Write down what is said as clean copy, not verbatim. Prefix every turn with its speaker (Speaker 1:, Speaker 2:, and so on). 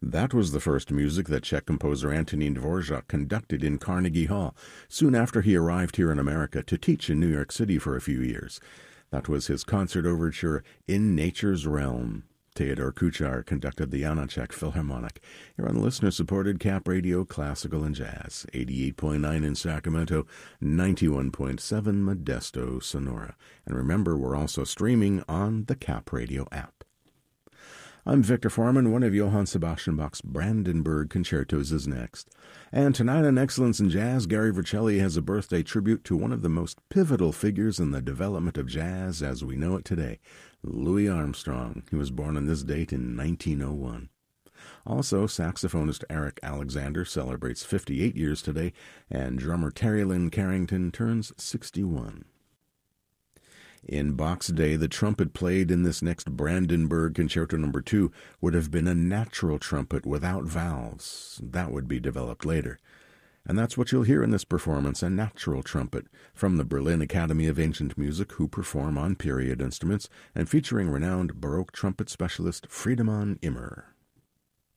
Speaker 1: That was the first music that Czech composer Antonín Dvořák conducted in Carnegie Hall, soon after he arrived here in America to teach in New York City for a few years. That was his concert overture, In Nature's Realm. Theodor Kuchar conducted the Janáček Philharmonic. You're on listener-supported Cap Radio Classical and Jazz, 88.9 in Sacramento, 91.7 Modesto, Sonora. And remember, we're also streaming on the Cap Radio app. I'm Victor Foreman. One of Johann Sebastian Bach's Brandenburg Concertos is next. And tonight on Excellence in Jazz, Gary Vercelli has a birthday tribute to one of the most pivotal figures in the development of jazz as we know it today, Louis Armstrong. He was born on this date in 1901. Also, saxophonist Eric Alexander celebrates 58 years today, and drummer Terry Lynn Carrington turns 61. In Bach's day, the trumpet played in this next Brandenburg Concerto No. 2 would have been a natural trumpet without valves. That would be developed later. And that's what you'll hear in this performance, a natural trumpet, from the Berlin Academy of Ancient Music, who perform on period instruments, and featuring renowned Baroque trumpet specialist Friedemann Immer.